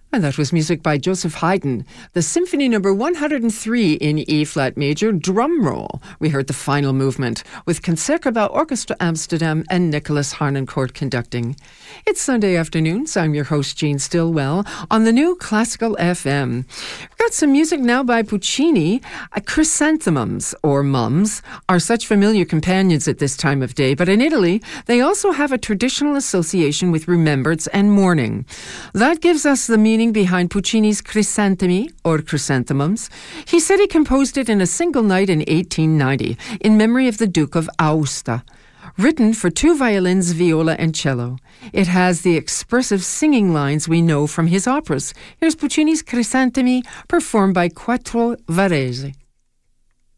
And that was music by Joseph Haydn, the Symphony Number 103 in E-flat major, drum roll. We heard the final movement with Concertgebouw Orchestra Amsterdam and Nicholas Harnoncourt conducting. It's Sunday afternoon, so I'm your host, Jean Stillwell, on the new Classical FM. We've got some music now by Puccini. Chrysanthemums, or mums, are such familiar companions at this time of day, but in Italy, they also have a traditional association with remembrance and mourning. That gives us the meaning behind Puccini's Crisantemi, or Chrysanthemums. He said he composed it in a single night in 1890, in memory of the Duke of Aosta. Written for 2 violins, viola, and cello. It has the expressive singing lines we know from his operas. Here's Puccini's Crisantemi, performed by Quattro Varese.